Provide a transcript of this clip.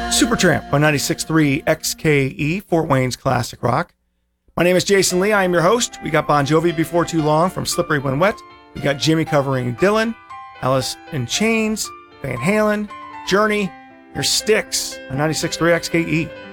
Supertramp on 96.3 XKE, Fort Wayne's Classic Rock. My name is Jason Lee. I am your host. We got Bon Jovi Before Too Long from Slippery When Wet. We got Jimmy covering Dylan, Alice in Chains, Van Halen, Journey, your Styx on 96.3 XKE.